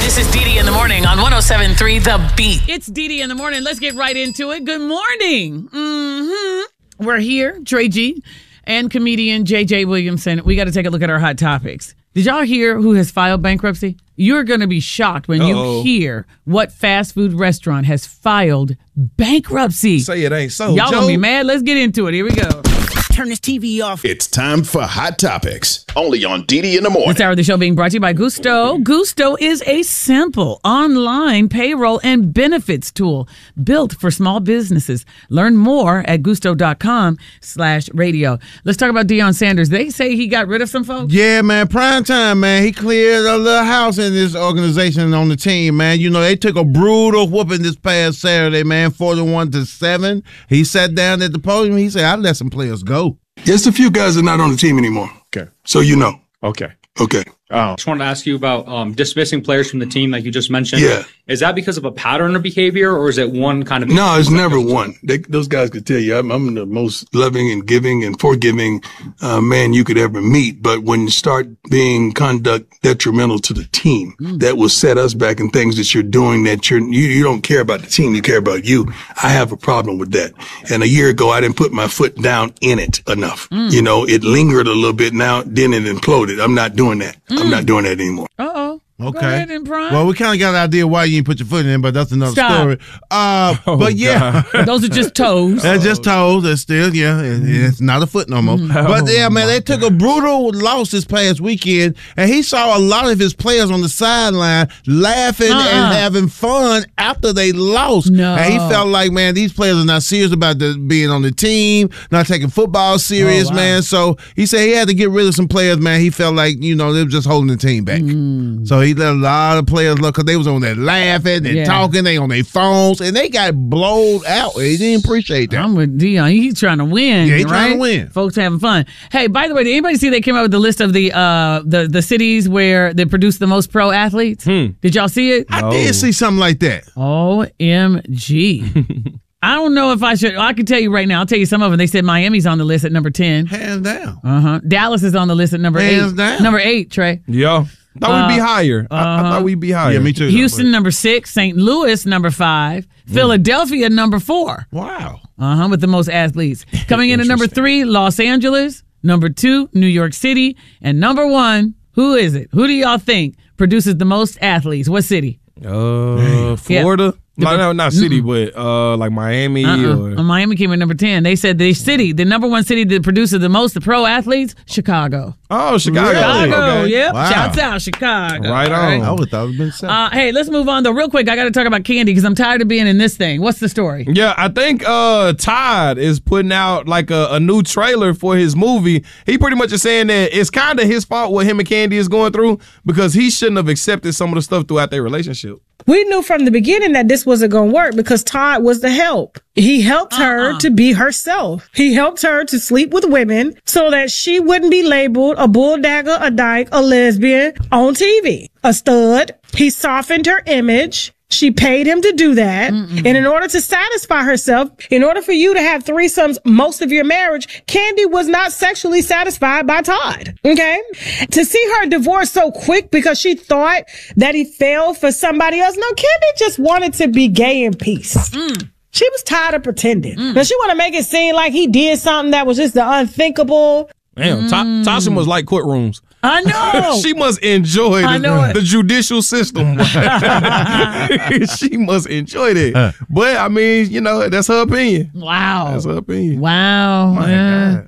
This is Dee Dee in the morning on 107.3 The Beat. It's Dee Dee in the morning. Let's get right into it. Good morning. We're here, Trey G and comedian JJ Williamson. We got to take a look at our hot topics. Did y'all hear who has filed bankruptcy? You're going to be shocked when you hear what fast food restaurant has filed bankruptcy. Say it ain't so, Y'all Joe. gonna be mad. Let's get into it. Here we go. Turn this TV off. It's time for Hot Topics, only on Dee Dee in the morning. This hour of the show being brought to you by Gusto. Gusto is a simple online payroll and benefits tool built for small businesses. Learn more at gusto.com/radio. Let's talk about Deion Sanders. They say he got rid of some folks. Yeah, man. Prime time, man. He cleared a little house in this organization on the team, man. You know, they took a brutal whooping this past Saturday, man, 41-7. He sat down at the podium. He said, I let some players go. Just a few guys are not on the team anymore. Okay. So you know. Okay. Okay. Oh. Just wanted to ask you about dismissing players from the team, like you just mentioned. Yeah. Is that because of a pattern of behavior, or is it one kind of? No, it's never one. Those guys could tell you I'm the most loving and giving and forgiving man you could ever meet. But when you start being conduct detrimental to the team, that will set us back in things that you're doing that you don't care about the team, you care about you. I have a problem with that. And a year ago, I didn't put my foot down in it enough. You know, it lingered a little bit. Now, then it imploded. I'm not doing that. I'm not doing that anymore. Uh-oh. Okay. Go ahead and Prime. Well, we kind of got an idea why you didn't put your foot in it, but that's another Stop. story. But yeah. Those are just toes. That's just toes. That's still, it's not a foot no more. But yeah, man, they took a brutal loss this past weekend, and he saw a lot of his players on the sideline laughing and having fun after they lost. No. And he felt like, man, these players are not serious about being on the team, not taking football serious, man. So he said he had to get rid of some players, man. He felt like, they were just holding the team back. So he let a lot of players look because they was on there laughing and talking. They on their phones, and they got blowed out. They didn't appreciate that. I'm with Deion. He's trying to win. Yeah, he's right? trying to win. Folks having fun. Hey, by the way, did anybody see they came out with the list of the cities where they produce the most pro athletes? Did y'all see it? I did see something like that. OMG. I don't know if I should. I can tell you right now. I'll tell you some of them. They said Miami's on the list at number 10. Hands down. Dallas is on the list at number 8. Hands down. Number 8, Trey. Yeah. Thought we'd be higher. I thought we'd be higher. Yeah, me too. Houston, number 6. St. Louis, number 5. Philadelphia, number 4. Wow. With the most athletes. Coming in at number 3, Los Angeles. Number 2, New York City. And number 1, who is it? Who do y'all think produces the most athletes? What city? Florida? No, not city, but like Miami or Miami came in number 10. They said the number 1 city that produces the most pro athletes, Chicago. Oh, Chicago. Chicago, Okay. yep. Wow. Shouts out, Chicago. Right on. I would thought it would have been 7. Hey, let's move on though. Real quick, I got to talk about Candy because I'm tired of being in this thing. What's the story? Yeah, I think Todd is putting out like a new trailer for his movie. He pretty much is saying that it's kind of his fault what him and Candy is going through because he shouldn't have accepted some of the stuff throughout their relationship. We knew from the beginning that this wasn't going to work because Todd was the help. He helped her to be herself. He helped her to sleep with women so that she wouldn't be labeled a bulldagger, a dyke, a lesbian on TV, a stud. He softened her image. She paid him to do that. And in order to satisfy herself, in order for you to have threesomes most of your marriage, Candy was not sexually satisfied by Todd. Okay? To see her divorce so quick because she thought that he fell for somebody else. No, Candy just wanted to be gay in peace. She was tired of pretending. Now she want to make it seem like he did something that was just the unthinkable. Damn, Tasha must like courtrooms. I know. She must enjoy the judicial system. She must enjoy it. But, I mean, that's her opinion. Wow. That's her opinion. Wow. My God.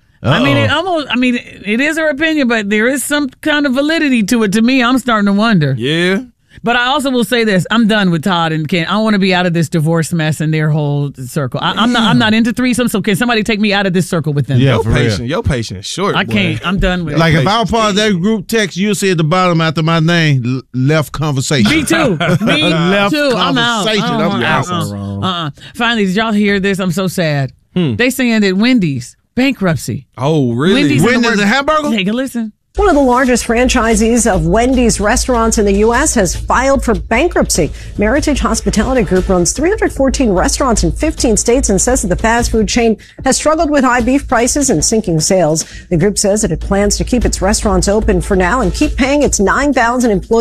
It is her opinion, but there is some kind of validity to it. To me, I'm starting to wonder. Yeah. But I also will say this: I'm done with Todd and Ken. I want to be out of this divorce mess and their whole circle. I'm not into threesomes, so can somebody take me out of this circle with them? Yeah, your patience short. I can't. I'm done with it. Like if I was part of that group text, you'll see at the bottom after my name, left conversation. Me too. Me left too. I'm out. conversation. I'm out. Finally, did y'all hear this? I'm so sad. They saying that Wendy's bankruptcy. Oh, really? Wendy's a hamburger? Take a listen. One of the largest franchisees of Wendy's restaurants in the U.S. has filed for bankruptcy. Meritage Hospitality Group runs 314 restaurants in 15 states and says that the fast food chain has struggled with high beef prices and sinking sales. The group says that it plans to keep its restaurants open for now and keep paying its 9,000 employees